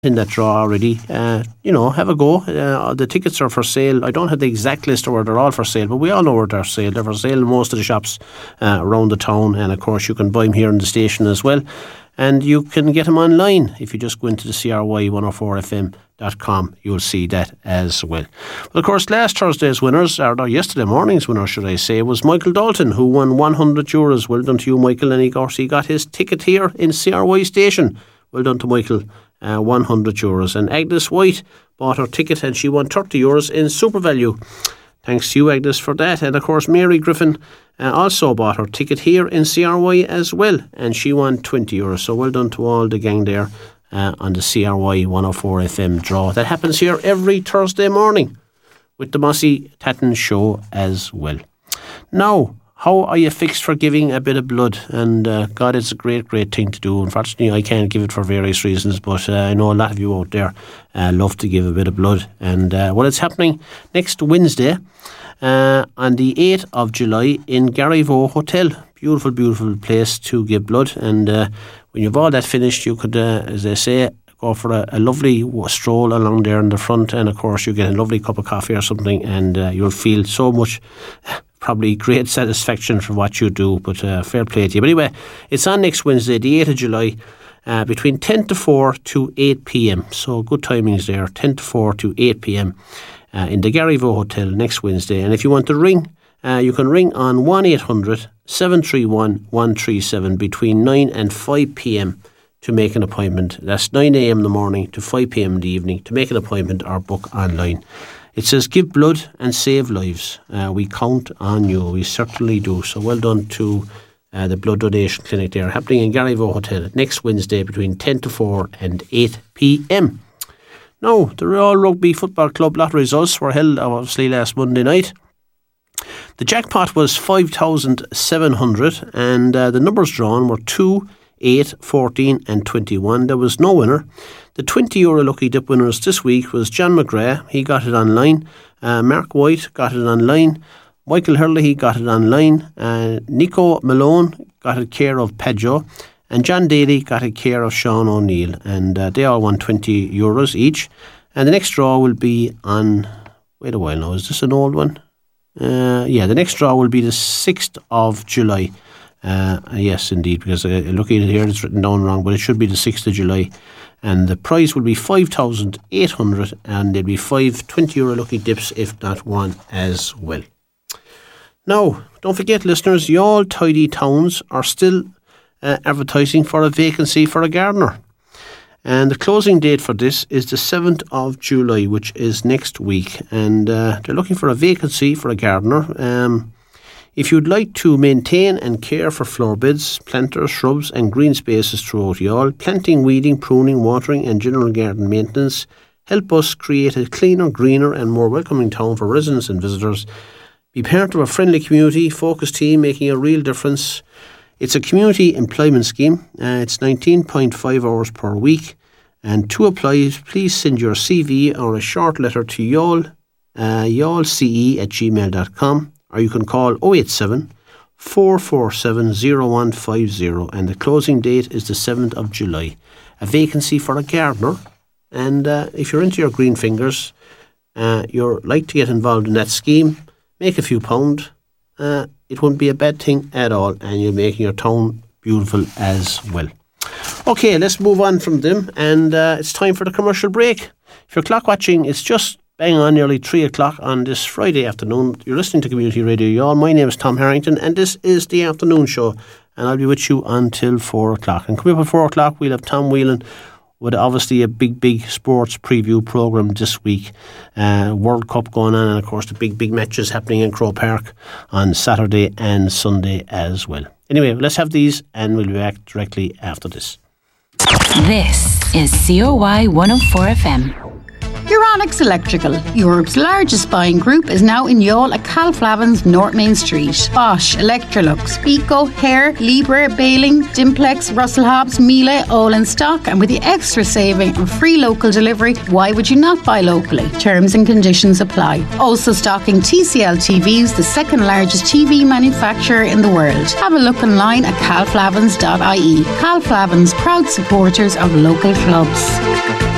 in that draw already, have a go. The tickets are for sale. I don't have the exact list of where they're all for sale, but we all know where they're for sale. They're for sale in most of the shops around the town, and of course you can buy them here in the station as well. And you can get them online if you just go into the CRY104FM.com. You'll see that as well. But of course, last Thursday's winners, or yesterday morning's winner, should I say, was Michael Dalton, who won €100. Well done to you, Michael. And he got his ticket here in CRY station. Well done to Michael. €100. And Agnes White bought her ticket and she won €30 in SuperValue. Thanks to you, Agnes, for that. And of course, Mary Griffin also bought her ticket here in CRY as well, and she won €20. So well done to all the gang there on the CRY 104 FM draw. That happens here every Thursday morning with the Mossy Tatton show as well. Now, how are you fixed for giving a bit of blood? And God, it's a great, great thing to do. Unfortunately, I can't give it for various reasons, but I know a lot of you out there love to give a bit of blood. And it's happening next Wednesday on the 8th of July in Garryvoe Hotel. Beautiful, beautiful place to give blood. And when you've all that finished, you could, as they say, go for a lovely stroll along there in the front. And of course, you get a lovely cup of coffee or something, and you'll feel so much... probably great satisfaction for what you do, but fair play to you. But anyway, it's on next Wednesday, the 8th of July, between 10 to 4 to 8 p.m. So good timings there, 10 to 4 to 8 p.m. In the Garryvoe Hotel next Wednesday. And if you want to ring, you can ring on 1-800-731-137 between 9 and 5 p.m. to make an appointment. That's 9 a.m. in the morning to 5 p.m. in the evening to make an appointment or book online. It says give blood and save lives. We count on you. We certainly do. So well done to the blood donation clinic there, happening in Garryvoe Hotel next Wednesday between 10 to 4 and 8 p.m. Now, the Royal Rugby Football Club lottery results were held obviously last Monday night. The jackpot was 5,700 and the numbers drawn were 2, 8, 14 and 21. There was no winner. The €20 Lucky Dip winners this week was John McGrath. He got it online. Mark White got it online. Michael Hurley got it online. Nico Malone got it care of Pedjo. And John Daly got it care of Sean O'Neill. And they all won €20 each. And the next draw will be on... Wait a while now. Is this an old one? The next draw will be the 6th of July. Yes, indeed, because looking at it here, it's written down wrong, but it should be the 6th of July. And the prize will be 5,800 and there'll be 5 €20 Lucky Dips, if not one, as well. Now, don't forget, listeners, Youghal Tidy Towns are still advertising for a vacancy for a gardener. And the closing date for this is the 7th of July, which is next week. And they're looking for a vacancy for a gardener. If you'd like to maintain and care for flower beds, planters, shrubs and green spaces throughout Youghal, planting, weeding, pruning, watering and general garden maintenance, help us create a cleaner, greener and more welcoming town for residents and visitors. Be part of a friendly community focused team making a real difference. It's a community employment scheme. It's 19.5 hours per week. And to apply, please send your CV or a short letter to yallce@gmail.com. Or you can call 087 447 0150 and the closing date is the 7th of July. A vacancy for a gardener, and if you're into your green fingers, you're like to get involved in that scheme, make a few pound, it wouldn't be a bad thing at all, and you're making your town beautiful as well. Okay, let's move on from them, and it's time for the commercial break. If you're clock watching, it's just bang on nearly 3 o'clock on this Friday afternoon. You're listening to Community Radio Youghal. My name is Tom Harrington and this is the afternoon show, and I'll be with you until 4 o'clock. And coming up at 4 o'clock, we'll have Tom Whelan with obviously a big sports preview programme this week. World Cup going on, and of course the big matches happening in Croke Park on Saturday and Sunday as well. Anyway, let's have these and we'll be back directly after this. This is COY 104 FM. Euronics Electrical, Europe's largest buying group, is now in Youghal at Calflavin's North Main Street. Bosch, Electrolux, Pico, Hare, Libre, Baling, Dimplex, Russell Hobbs, Miele, all in stock, and with the extra saving and free local delivery, why would you not buy locally? Terms and conditions apply. Also stocking TCL TVs, the second largest TV manufacturer in the world. Have a look online at calflavins.ie. Calflavins, proud supporters of local clubs.